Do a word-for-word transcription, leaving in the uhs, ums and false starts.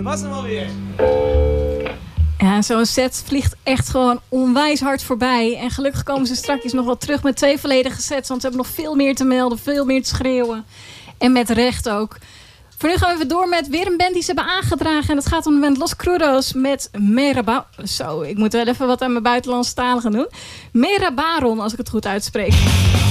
was hem alweer. Ja, zo'n set vliegt echt gewoon onwijs hard voorbij. En gelukkig komen ze straks nog wel terug met twee volledige sets. Want ze hebben nog veel meer te melden, veel meer te schreeuwen. En met recht ook. Voor nu gaan we even door met weer een band die ze hebben aangedragen. En dat gaat om de band Los Crudos met Meraba. Zo, ik moet wel even wat aan mijn buitenlandse talen gaan doen. Merabaron, als ik het goed uitspreek.